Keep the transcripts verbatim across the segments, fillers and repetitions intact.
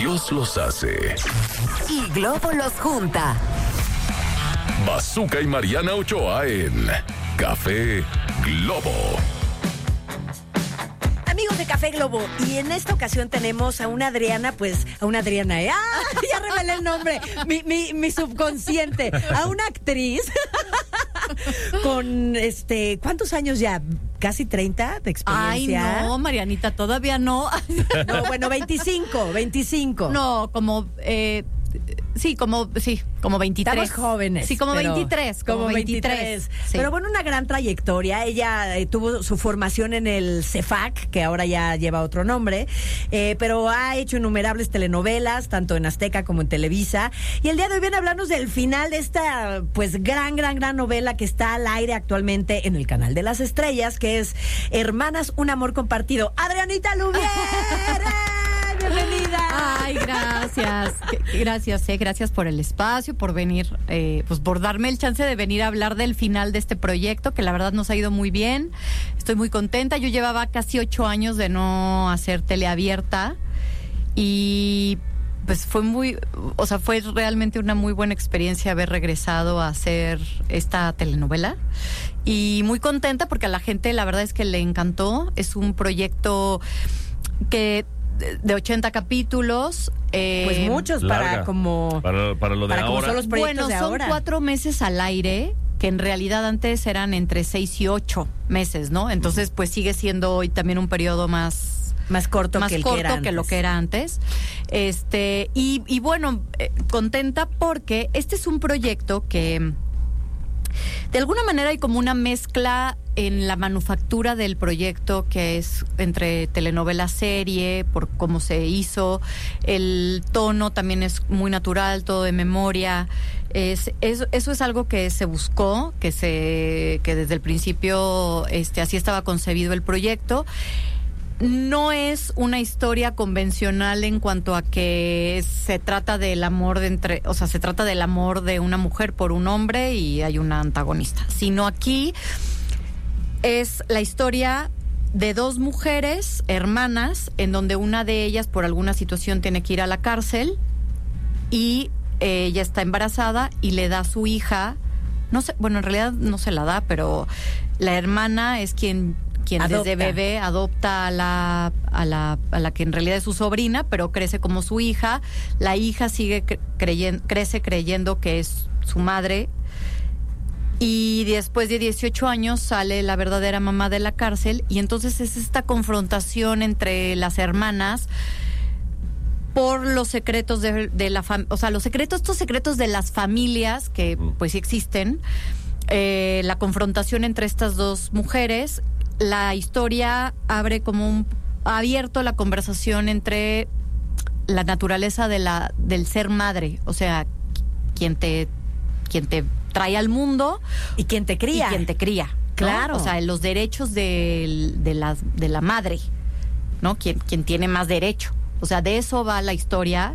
Dios los hace. Y Globo los junta. Bazooka y Mariana Ochoa en Café Globo. Amigos de Café Globo, y en esta ocasión tenemos a una Adriana, pues, a una Adriana, ¿eh? ¡Ah! Ya revelé el nombre, mi, mi, mi subconsciente, a una actriz con, este, ¿cuántos años ya? ¿Casi treinta de experiencia? Ay, no, Marianita, todavía no. No, bueno, veinticinco, veinticinco. No, como, eh, sí, como, sí, como veintitrés. Estamos jóvenes. Sí, como pero, veintitrés. Como, como veintitrés. veintitrés. Sí. Pero bueno, una gran trayectoria. Ella eh, tuvo su formación en el CEFAC, que ahora ya lleva otro nombre, eh, pero ha hecho innumerables telenovelas, tanto en Azteca como en Televisa. Y el día de hoy viene a hablarnos del final de esta, pues, gran, gran, gran novela que está al aire actualmente en el Canal de las Estrellas, que es Hermanas, un amor compartido. ¡Adrianita Lubier! ¡Bienvenida! Ay, gracias. Gracias, eh, gracias por el espacio, por venir, eh, pues por darme el chance de venir a hablar del final de este proyecto, que la verdad nos ha ido muy bien. Estoy muy contenta. Yo llevaba casi ocho años de no hacer teleabierta y pues fue muy, o sea, fue realmente una muy buena experiencia haber regresado a hacer esta telenovela. Y muy contenta porque a la gente la verdad es que le encantó. Es un proyecto que de ochenta capítulos. Eh, pues muchos larga. para como para, para lo de para ahora. como son los proyectos bueno, de son ahora. cuatro meses al aire, que en realidad antes eran entre seis y ocho meses, ¿no? Entonces, pues sigue siendo hoy también un periodo más más corto más que el corto que era que antes. lo que era antes. Este, y, y bueno, eh, contenta porque este es un proyecto que de alguna manera hay como una mezcla en la manufactura del proyecto, que es entre telenovela serie, por cómo se hizo, el tono también es muy natural, todo de memoria. Es, es, eso es algo que se buscó, que se, que desde el principio este, así estaba concebido el proyecto. No es una historia convencional en cuanto a que se trata del amor de entre, o sea, se trata del amor de una mujer por un hombre y hay una antagonista, sino aquí es la historia de dos mujeres hermanas, en donde una de ellas por alguna situación tiene que ir a la cárcel y eh, ella está embarazada y le da a su hija, no sé, bueno, en realidad no se la da, pero la hermana es quien quien adopta. Desde bebé adopta a la, a la a la que en realidad es su sobrina, pero crece como su hija. La hija sigue creyendo, crece creyendo que es su madre. Y después de dieciocho años sale la verdadera mamá de la cárcel, y entonces es esta confrontación entre las hermanas por los secretos de, de la familia, o sea, los secretos, estos secretos de las familias que pues sí existen, eh, la confrontación entre estas dos mujeres. La historia abre como un ha abierto la conversación entre la naturaleza de la del ser madre, o sea, quien te quien te trae al mundo y quien te cría. Y quien te cría, ¿no? Claro. O sea, los derechos de, de la de la madre, ¿no? Quien quien tiene más derecho. O sea, de eso va la historia.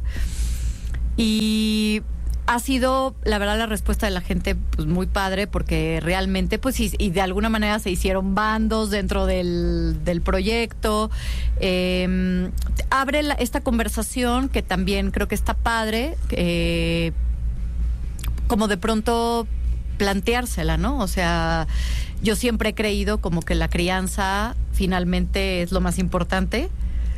Y ha sido, la verdad, la respuesta de la gente pues muy padre, porque realmente, pues, y, y de alguna manera se hicieron bandos dentro del, del proyecto. Eh, abre la, esta conversación que también creo que está padre, eh, como de pronto planteársela, ¿no? O sea, yo siempre he creído como que la crianza finalmente es lo más importante,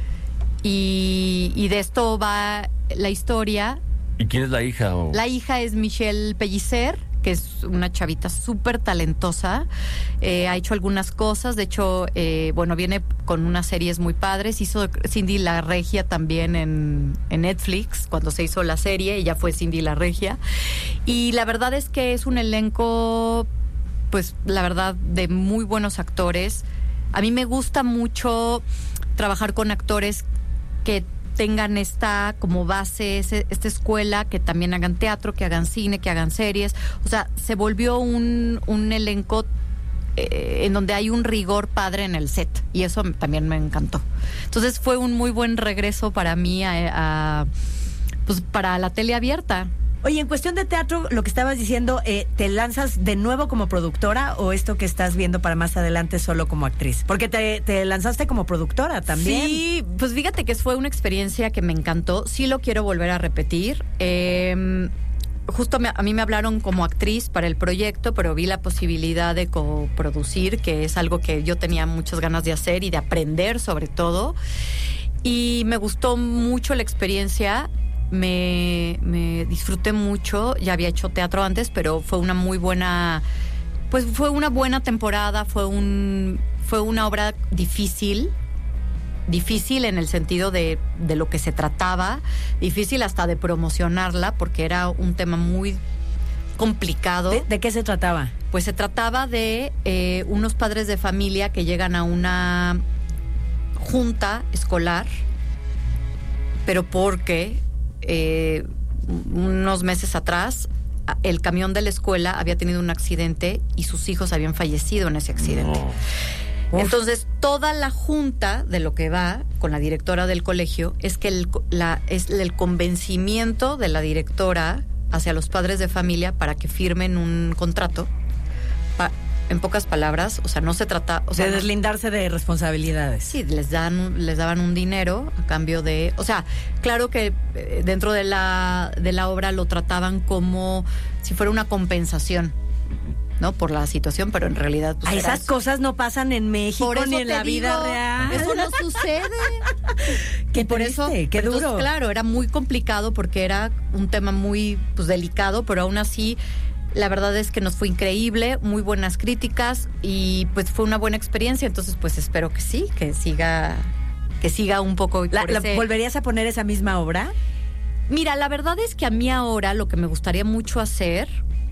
y, y de esto va la historia. ¿Y quién es la hija? O... La hija es Michelle Pellicer, que es una chavita súper talentosa. Eh, ha hecho algunas cosas. De hecho, eh, bueno, viene con unas series muy padres. Hizo Cindy la Regia también en, en Netflix, cuando se hizo la serie. Ella fue Cindy la Regia. Y la verdad es que es un elenco, pues, la verdad, de muy buenos actores. A mí me gusta mucho trabajar con actores que tengan esta como base, esta escuela, que también hagan teatro, que hagan cine, que hagan series. O sea, se volvió un, un elenco eh, en donde hay un rigor padre en el set, y eso también me encantó. Entonces fue un muy buen regreso para mí a, a pues para la tele abierta. Oye, en cuestión de teatro, lo que estabas diciendo, eh, ¿te lanzas de nuevo como productora o esto que estás viendo para más adelante solo como actriz? Porque te, te lanzaste como productora también. Sí, pues fíjate que fue una experiencia que me encantó. Sí lo quiero volver a repetir. Eh, justo me, a mí me hablaron como actriz para el proyecto, pero vi la posibilidad de coproducir, que es algo que yo tenía muchas ganas de hacer y de aprender sobre todo. Y me gustó mucho la experiencia. Me, me disfruté mucho. Ya había hecho teatro antes, pero fue una muy buena, pues fue una buena temporada. Fue un, fue una obra difícil. Difícil en el sentido de, de lo que se trataba, difícil hasta de promocionarla, porque era un tema muy complicado. ¿De, de qué se trataba? Pues se trataba de eh, unos padres de familia que llegan a una junta escolar, pero porque eh, unos meses atrás el camión de la escuela había tenido un accidente y sus hijos habían fallecido en ese accidente. No. Uf. Entonces, toda la junta de lo que va con la directora del colegio es que el, la, es el convencimiento de la directora hacia los padres de familia para que firmen un contrato. Pa, en pocas palabras, o sea, no se trata... O sea, de deslindarse de responsabilidades. Sí, les, dan, les daban un dinero a cambio de... O sea, claro que dentro de la, de la obra lo trataban como si fuera una compensación, ¿no? Por la situación, pero en realidad... Pues, esas eso. Cosas no pasan en México ni en la digo, vida real. Eso no sucede. Qué por triste, eso, qué duro. Entonces, claro, era muy complicado porque era un tema muy pues delicado, pero aún así la verdad es que nos fue increíble, muy buenas críticas y pues fue una buena experiencia. Entonces, pues espero que sí, que siga, que siga un poco. La, por la, ese... ¿Volverías a poner esa misma obra? Mira, la verdad es que a mí ahora lo que me gustaría mucho hacer...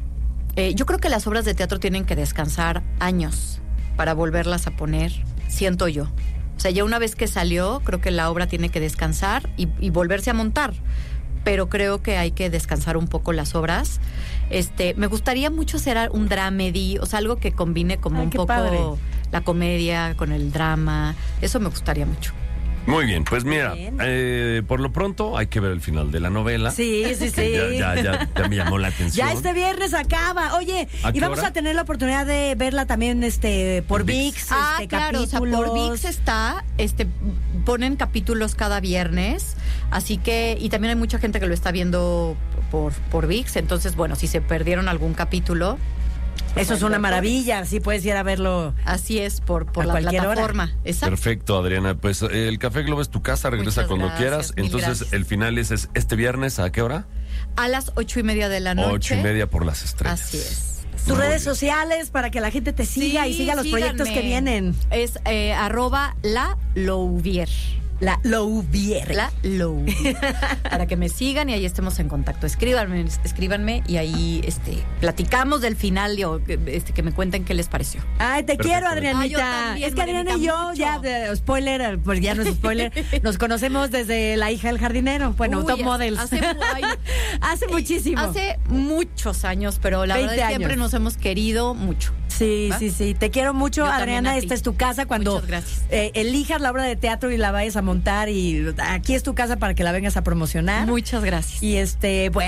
Eh, yo creo que las obras de teatro tienen que descansar años para volverlas a poner, siento yo. O sea, ya una vez que salió, creo que la obra tiene que descansar y, y volverse a montar. Pero creo que hay que descansar un poco las obras. Este, me gustaría mucho hacer un dramedy, o sea, algo que combine como Ay, un poco padre. La comedia con el drama. Eso me gustaría mucho. Muy bien, pues mira, eh, por lo pronto hay que ver el final de la novela. Sí, sí, sí. Ya, ya, ya, ya me llamó la atención. Ya este viernes acaba. Oye, ¿A y vamos hora? a tener la oportunidad de verla también este por ViX. ViX Ah, este, claro, o sea, capítulos. por ViX está, este, ponen capítulos cada viernes, así que, y también hay mucha gente que lo está viendo por, por ViX, entonces, bueno, si se perdieron algún capítulo... Eso es una maravilla, sí puedes ir a verlo. Así es, por, por a la cualquier plataforma. hora. Exacto. Perfecto, Adriana. Pues eh, el Café Globo es tu casa, regresa Muchas cuando gracias, quieras. mil Entonces, gracias. el final es, es este viernes, ¿a qué hora? A las ocho y media de la noche. Ocho y media por las estrellas. Así es. Tus Muy redes bien. sociales para que la gente te siga Sí, y siga los síganme. proyectos que vienen. Es eh, arroba la Louvier. La Louvier. La Louvier. Para que me sigan y ahí estemos en contacto. Escríbanme, escríbanme y ahí este platicamos del final y o, este, que me cuenten qué les pareció. Ay, te Perfecto. quiero, Ah, yo Adrianita. también, es que Adriana y Marianita, yo, mucho. ya, de, spoiler, pues ya no es spoiler, nos conocemos desde La hija del jardinero. Bueno, Uy, Top hace- Models. Hace, ay, Hace muchísimo. Hace muchos años, pero la verdad es que veinte siempre años. nos hemos querido mucho. Sí, ¿Va? sí, sí. Te quiero mucho, Yo también Adriana. a ti. Esta es tu casa cuando Muchas gracias. eh, elijas la obra de teatro y la vayas a montar. Y aquí es tu casa para que la vengas a promocionar. Muchas gracias. Y este, bueno.